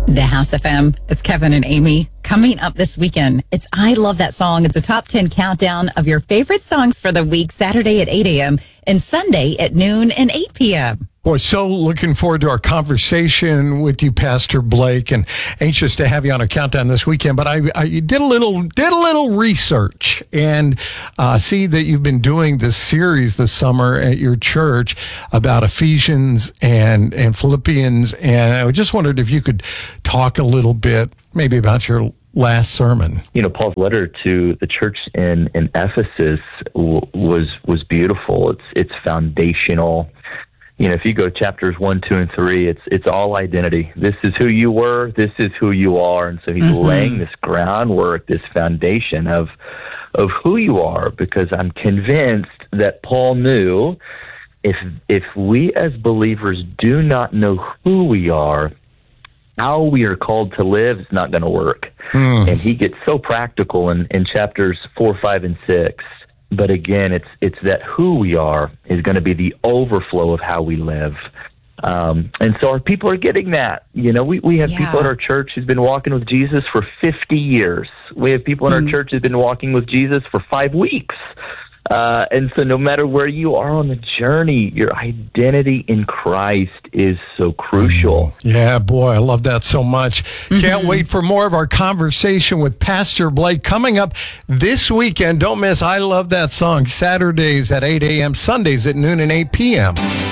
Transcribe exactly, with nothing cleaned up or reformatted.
The House F M. It's Kevin and Amy. Coming up this weekend, it's I Love That Song. It's a top ten countdown of your favorite songs for the week, Saturday at eight a.m. and Sunday at noon and eight p.m. Boy, so looking forward to our conversation with you, Pastor Blake, and anxious to have you on a countdown this weekend. But I, I did a little did a little research and uh, see that you've been doing this series this summer at your church about Ephesians and and Philippians, and I just wondered if you could talk a little bit, maybe about your last sermon. You know, Paul's letter to the church in in Ephesus w- was was beautiful. It's it's foundational. You know, if you go to chapters one, two, and three, it's it's all identity. This is who you were. This is who you are. And so he's mm-hmm. laying this groundwork, this foundation of of who you are, because I'm convinced that Paul knew if if we as believers do not know who we are, how we are called to live is not going to work. Mm. And he gets so practical in, in chapters four, five, and six. But again, it's it's that who we are is going to be the overflow of how we live. Um, and so our people are getting that. You know, we, we have yeah. people at our church who's been walking with Jesus for fifty years. We have people in mm. our church who've been walking with Jesus for five weeks. Uh, and so no matter where you are on the journey, your identity in Christ is so crucial. Yeah, boy, I love that so much. Mm-hmm. Can't wait for more of our conversation with Pastor Blake coming up this weekend. Don't miss I Love That Song, Saturdays at eight a.m., Sundays at noon and eight p.m.